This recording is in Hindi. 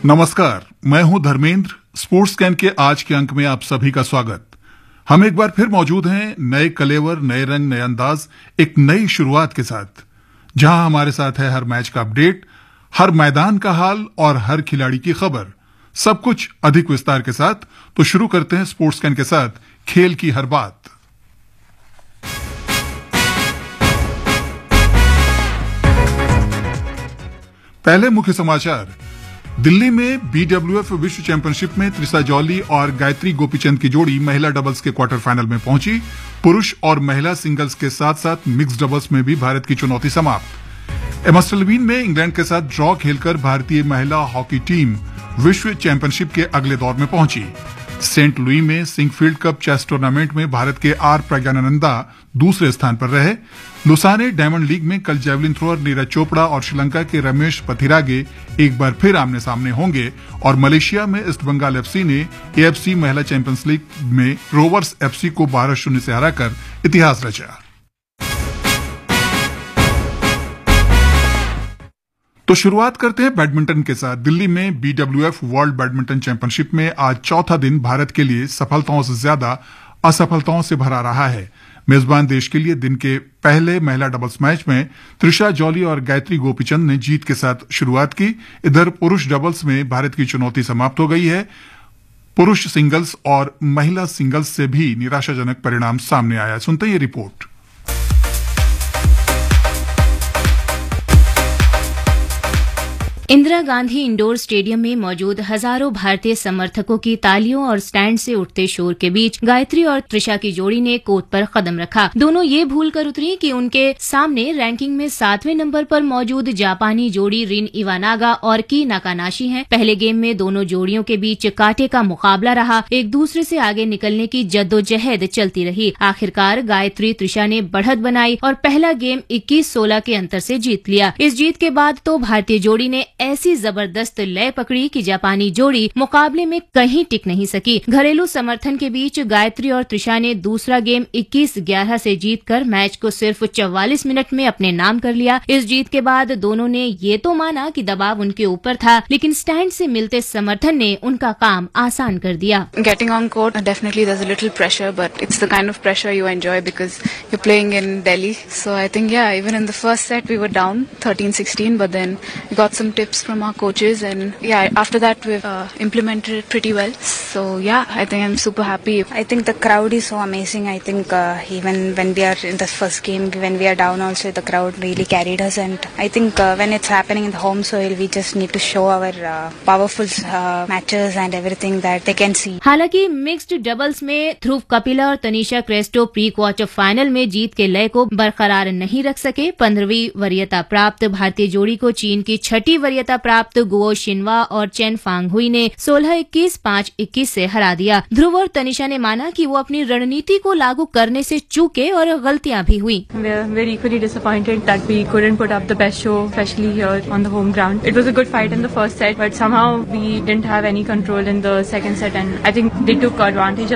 नमस्कार, मैं हूं धर्मेंद्र। स्पोर्ट्स स्कैन के आज के अंक में आप सभी का स्वागत। हम एक बार फिर मौजूद हैं नए कलेवर, नए रंग, नए अंदाज, एक नई शुरुआत के साथ, जहां हमारे साथ है हर मैच का अपडेट, हर मैदान का हाल और हर खिलाड़ी की खबर, सब कुछ अधिक विस्तार के साथ। तो शुरू करते हैं स्पोर्ट्स स्कैन के साथ खेल की हर बात। पहले मुख्य समाचार। दिल्ली में बीडब्ल्यूएफ विश्व चैंपियनशिप में त्रिशा जॉली और गायत्री गोपीचंद की जोड़ी महिला डबल्स के क्वार्टर फाइनल में पहुंची। पुरुष और महिला सिंगल्स के साथ साथ मिक्स डबल्स में भी भारत की चुनौती समाप्त। एमस्टलवीन में इंग्लैंड के साथ ड्रॉ खेलकर भारतीय महिला हॉकी टीम विश्व चैंपियनशिप के अगले दौर में पहुंची। सेंट लुई में सिंकफील्ड कप चेस टूर्नामेंट में भारत के आर प्रज्ञानंदा दूसरे स्थान पर रहे। लुसाने डायमंड लीग में कल जेवलिन थ्रोअर नीरज चोपड़ा और श्रीलंका के रमेश पथिरागे एक बार फिर आमने सामने होंगे। और मलेशिया में ईस्ट बंगाल एफसी ने एएफसी महिला चैंपियंस लीग में रोवर्स एफसी को 12-0 से हराकर इतिहास रचा। तो शुरुआत करते हैं बैडमिंटन के साथ। दिल्ली में बीडब्ल्यूएफ वर्ल्ड बैडमिंटन चैंपियनशिप में आज चौथा दिन भारत के लिए सफलताओं से ज्यादा असफलताओं से भरा रहा है। मेजबान देश के लिए दिन के पहले महिला डबल्स मैच में त्रिशा जॉली और गायत्री गोपीचंद ने जीत के साथ शुरुआत की। इधर पुरुष डबल्स में भारत की चुनौती समाप्त हो गई है। पुरुष सिंगल्स और महिला सिंगल्स से भी निराशाजनक परिणाम सामने आया। सुनते हैं ये report. Indira Gandhi indoor stadium में मौजूद हजारों भारतीय समर्थकों की तालियों और स्टैंड से उठते शोर के बीच गायत्री और त्रिशा की जोड़ी ने कोर्ट पर कदम रखा। दोनों ये भूल कर उतरी कि उनके सामने रैंकिंग में 7वें नंबर पर मौजूद जापानी जोड़ी रिन इवानागा और की नाकानाशी हैं। पहले गेम में दोनों जोड़ियों के बीच कांटे का मुकाबला रहा। एक दूसरे से आगे निकलने की जद्दोजहद चलती रही। आखिरकार गायत्री त्रिशा ने बढ़त बनाई और पहला गेम 21-16 के अंतर से जीत लिया। इस जीत के बाद तो भारतीय जोड़ी ने ऐसी जबरदस्त लय पकड़ी कि जापानी जोड़ी मुकाबले में कहीं टिक नहीं सकी। घरेलू समर्थन के बीच गायत्री और त्रिशा ने दूसरा गेम 21-11 से जीतकर मैच को सिर्फ 44 मिनट में अपने नाम कर लिया। इस जीत के बाद दोनों ने ये तो माना कि दबाव उनके ऊपर था, लेकिन स्टैंड से मिलते समर्थन ने उनका काम आसान कर दिया। Getting on court, definitely there's a little pressure, but it's the kind of pressure you enjoy because you're playing in Delhi. So I think, even in the first set we were down 13-16, but then we got some tips from our coaches, and after that we've implemented it pretty well. So I think I'm super happy. I think the crowd is so amazing. I think even when we are in the first game, when we are down also, the crowd really carried us, and I think when it's happening in the home soil, we just need to show our powerful matches and everything that they can see. हालांकि मिक्स्ड डबल्स में ध्रुव कपिला और Tanisha Crasto pre quarter final में जीत के लय को बरकरार नहीं रख सके। 15वीं वरीयता प्राप्त भारतीय जोड़ी को चीन की 6ठी वरीयता प्राप्त गुओ शिनवा और चेन फांगहुई ने 16-21, 5-21 से हरा दिया। ध्रुव और तनिषा ने माना कि वो अपनी रणनीति को लागू करने से चूके और गलतियां भी हुई। We are very equally disappointed that we couldn't put up the best show, especially here on the home ground. It was a good fight in the first set, but somehow we didn't have any control in the second set, and I think they took advantage of